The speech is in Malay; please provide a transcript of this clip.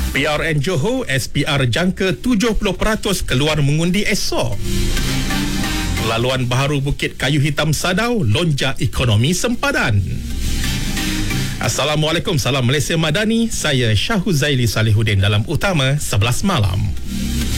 PRN Johor, SPR jangka 70% keluar mengundi esok. Laluan baharu Bukit Kayu Hitam Sadau lonjak ekonomi sempadan. Assalamualaikum, salam Malaysia Madani. Saya Syahuzaili Salihuddin dalam Utama 11 Malam.